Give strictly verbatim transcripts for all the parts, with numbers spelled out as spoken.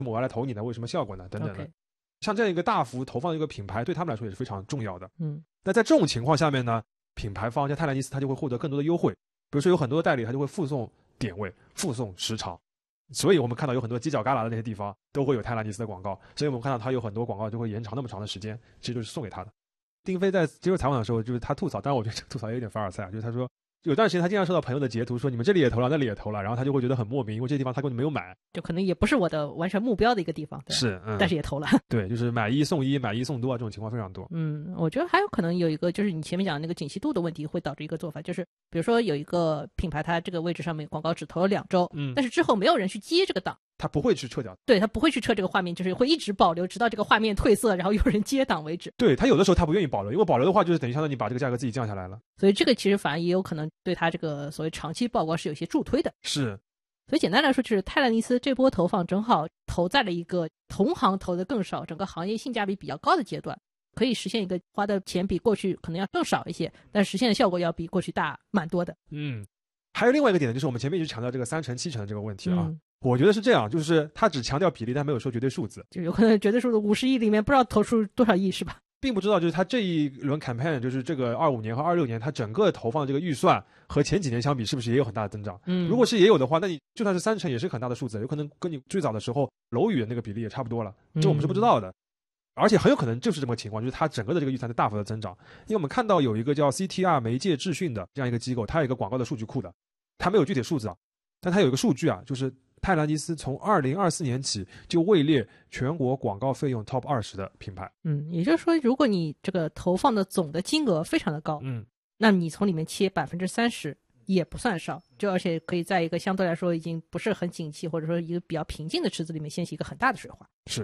我要来投你呢，为什么效果呢？等等的。 Okay. 像这样一个大幅投放的一个品牌，对他们来说也是非常重要的。 嗯， 那在这种情况下面呢，品牌方像泰兰尼斯，他就会获得更多的优惠，比如说有很多的代理，他就会附送点位、附送时长。所以我们看到有很多犄角旮旯的那些地方都会有泰兰尼斯的广告，所以我们看到他有很多广告就会延长那么长的时间，其实就是送给他的。丁飞在接受采访的时候，就是他吐槽，当然我觉得这个吐槽也有点凡尔赛啊，就是他说有段时间他经常收到朋友的截图，说你们这里也投了，那里也投了，然后他就会觉得很莫名，因为这地方他根本没有买， 就可能也不是我的完全目标的一个地方，对是、嗯， 但是也投了。 对，就是买一送一、买一送多啊，这种情况非常多。 嗯，我觉得还有可能有一个就是你前面讲的那个景气度的问题，会导致一个做法，就是比如说有一个品牌，它这个位置上面广告只投了两周， 嗯， 但是之后没有人去接这个档。 他不会去撤掉， 对，他不会去撤这个画面，就是会一直保留，直到这个画面褪色，然后有人接档为止。 对，他有的时候他不愿意保留，因为保留的话就是等于相当于你把这个价格自己降下来了。 所以这个其实反而也有可能对他这个所谓长期曝光是有些助推的。 是， 所以简单来说，就是泰兰尼斯这波投放正好投在了一个同行投的更少，整个行业性价比比较高的阶段，可以实现一个花的钱比过去可能要更少一些，但实现的效果要比过去大蛮多的。 嗯，还有另外一个点呢，就是我们前面一直强调这个三成七成的这个问题啊。 嗯， 我觉得是这样，就是他只强调比例，但没有说绝对数字， 就有可能绝对数的五十亿里面不知道投出多少亿是吧？ 并不知道就是他这一轮 campaign， 就是这个二五年和二六年，他整个投放的这个预算和前几年相比，是不是也有很大的增长？ 嗯， 如果是也有的话，那你就算是三成也是很大的数字，有可能跟你最早的时候楼宇的那个比例也差不多了，这我们是不知道的。嗯，而且很有可能就是这么个情况，就是它整个的这个预算在大幅的增长。因为我们看到有一个叫 C T R 媒介智讯的这样一个机构，它有一个广告的数据库的，它没有具体数字啊，但它有一个数据啊，就是泰兰尼斯从二零二四年起就位列全国广告费用 top 二十的品牌。 嗯，也就是说，如果你这个投放的总的金额非常的高， 嗯， 那你从里面切百分之三十也不算少，就而且可以在一个相对来说已经不是很景气或者说一个比较平静的池子里面掀起一个很大的水花。 是。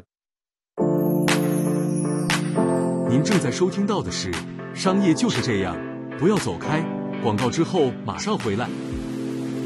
您正在收听到的是《商业就是这样》，不要走开，广告之后马上回来。